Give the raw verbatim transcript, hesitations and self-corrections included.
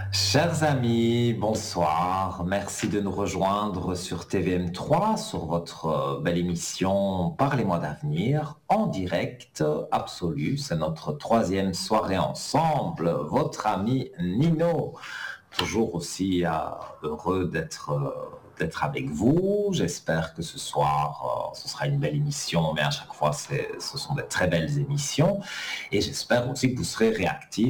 Chers amis, bonsoir. Merci de nous rejoindre sur T V M trois, sur votre euh, belle émission Parlez-moi d'avenir, en direct absolu. C'est notre troisième soirée ensemble. Votre ami Nino, toujours aussi euh, heureux d'être euh, d'être avec vous. J'espère que ce soir, euh, ce sera une belle émission, mais à chaque fois, c'est, ce sont des très belles émissions. Et j'espère aussi que vous serez réactifs